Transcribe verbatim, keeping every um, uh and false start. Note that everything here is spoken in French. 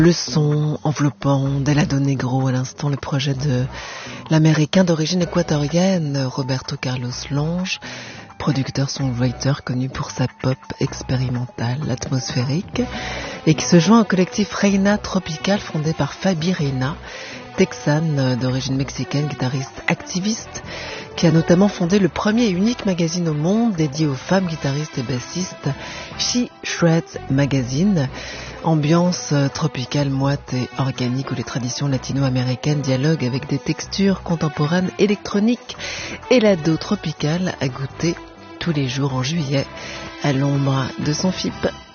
Le son enveloppant d'Helado Negro, à l'instant le projet de l'américain d'origine équatorienne Roberto Carlos Longe, producteur-songwriter connu pour sa pop expérimentale, atmosphérique, et qui se joint au collectif Reina Tropical fondé par Fabi Reina, texane d'origine mexicaine, guitariste activiste, qui a notamment fondé le premier et unique magazine au monde dédié aux femmes guitaristes et bassistes, She Shreds Magazine. Ambiance tropicale, moite et organique où les traditions latino-américaines dialoguent avec des textures contemporaines électroniques. Helado Tropical a goûté tous les jours en juillet à l'ombre de son F I P.